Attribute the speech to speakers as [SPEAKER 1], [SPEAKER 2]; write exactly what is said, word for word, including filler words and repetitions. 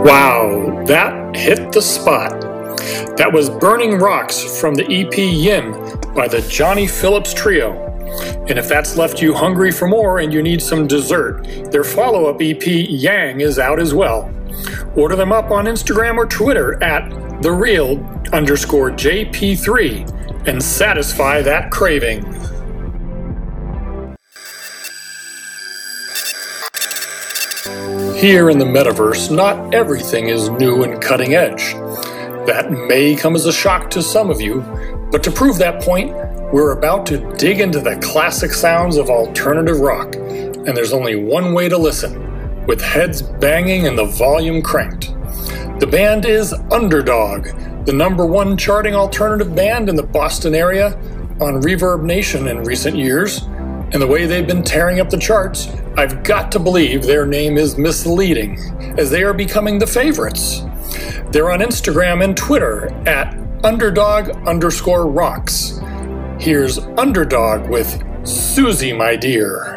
[SPEAKER 1] Wow, that hit the spot. That was Burning Rocks from the E P Yin by the Johnny Phillips Trio. And if that's left you hungry for more and you need some dessert, their follow-up E P Yang is out as well. Order them up on Instagram or Twitter at thereal underscore J P three and satisfy that craving. Here in the metaverse, not everything is new and cutting edge. That may come as a shock to some of you, but to prove that point, we're about to dig into the classic sounds of alternative rock, and there's only one way to listen, with heads banging and the volume cranked. The band is Underdog, the number one charting alternative band in the Boston area on Reverb Nation in recent years, and the way they've been tearing up the charts, I've got to believe their name is misleading, as they are becoming the favorites. They're on Instagram and Twitter at underdog underscore rocks. Here's Underdog with Susie, My Dear.